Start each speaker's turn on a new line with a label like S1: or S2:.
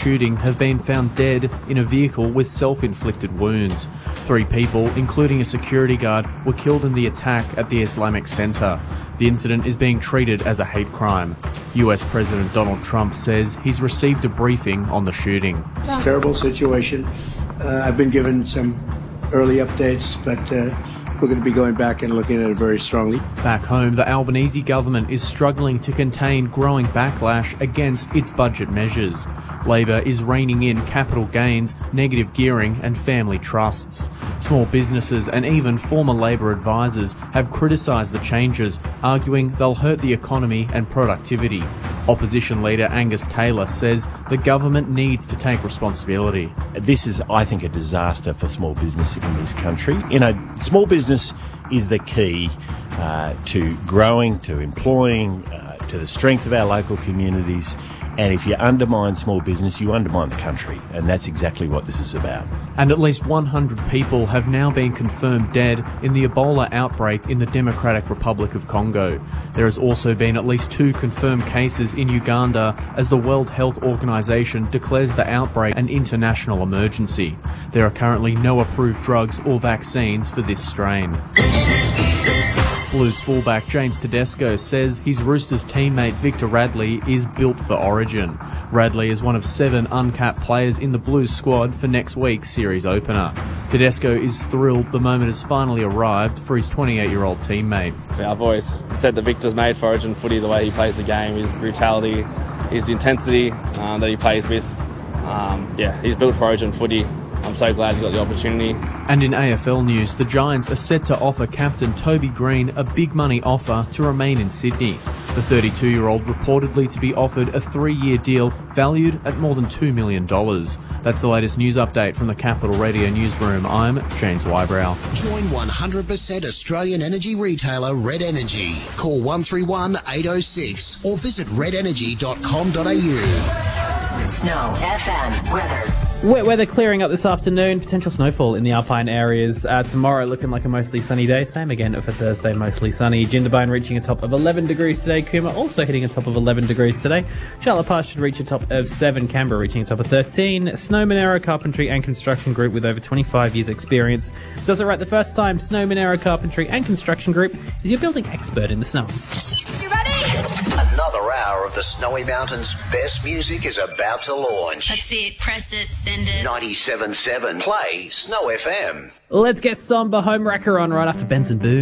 S1: shooting have been found dead in a vehicle with self-inflicted wounds. 3 people, including a security guard, were killed in the attack at the Islamic Center. The incident is being treated as a hate crime. US President Donald Trump says he's received a briefing on the shooting.
S2: It's a terrible situation. I've been given some early updates, but we're going to be going back and looking at it very strongly.
S1: Back home, the Albanese government is struggling to contain growing backlash against its budget measures. Labor is reining in capital gains, negative gearing and family trusts. Small businesses and even former Labor advisors have criticised the changes, arguing they'll hurt the economy and productivity. Opposition leader Angus Taylor says the government needs to take responsibility.
S3: This is, I think, a disaster for small business in this country. Small business is the key to growing, to employing, to the strength of our local communities. And if you undermine small business, you undermine the country. And that's exactly what this is about.
S1: And at least 100 people have now been confirmed dead in the Ebola outbreak in the Democratic Republic of Congo. There has also been at least 2 confirmed cases in Uganda as the World Health Organization declares the outbreak an international emergency. There are currently no approved drugs or vaccines for this strain. Blues fullback James Tedesco says his Roosters teammate Victor Radley is built for Origin. Radley is one of 7 uncapped players in the Blues squad for next week's series opener. Tedesco is thrilled the moment has finally arrived for his 28-year-old teammate.
S4: I've always said that Victor's made for Origin footy, the way he plays the game, his brutality, his intensity that he plays with. He's built for Origin footy. I'm so glad he got the opportunity.
S1: And in AFL news, the Giants are set to offer captain Toby Green a big money offer to remain in Sydney. The 32-year-old reportedly to be offered a 3-year deal valued at more than $2 million. That's the latest news update from the Capital Radio newsroom. I'm James Wybrow.
S5: Join 100% Australian energy retailer Red Energy. Call 131 806 or visit redenergy.com.au.
S6: Snow FM weather.
S7: Wet weather clearing up this afternoon. Potential snowfall in the alpine areas. Tomorrow looking like a mostly sunny day. Same again for Thursday, mostly sunny. Jindabyne reaching a top of 11 degrees today. Cooma also hitting a top of 11 degrees today. Charlotte Pass should reach a top of 7. Canberra reaching a top of 13. Snow Monero Carpentry and Construction Group with over 25 years experience does it right the first time. Snow Monero Carpentry and Construction Group is your building expert in the snows.
S6: You ready?
S5: Another hour of the Snowy Mountains' best music is about to launch.
S6: That's it. Press it. Send it.
S5: 97.7. Play Snow FM.
S7: Let's get Somber Home Wrecker on right after Benson Boone.